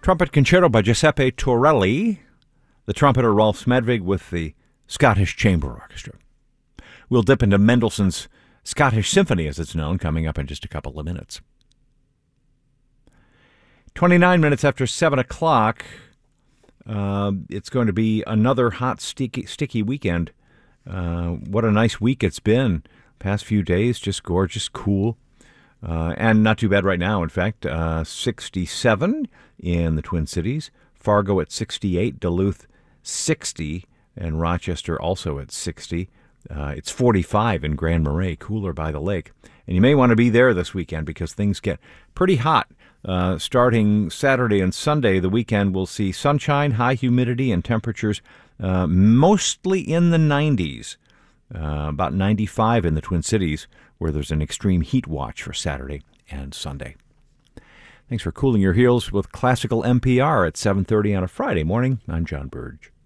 Trumpet Concerto by Giuseppe Torelli, the trumpeter Rolf Smedvig with the Scottish Chamber Orchestra. We'll dip into Mendelssohn's Scottish Symphony, as it's known, coming up in just a couple of minutes. 29 minutes after 7 o'clock, it's going to be another hot, sticky weekend. What a nice week it's been. Past few days, just gorgeous, cool. And not too bad right now. In fact, 67 in the Twin Cities, Fargo at 68, Duluth 60, and Rochester also at 60. It's 45 in Grand Marais, cooler by the lake. And you may want to be there this weekend because things get pretty hot. Starting Saturday and Sunday, the weekend will see sunshine, high humidity, and temperatures mostly in the 90s. About 95 in the Twin Cities, where there's an extreme heat watch for Saturday and Sunday. Thanks for cooling your heels with Classical NPR at 7:30 on a Friday morning. I'm John Burge.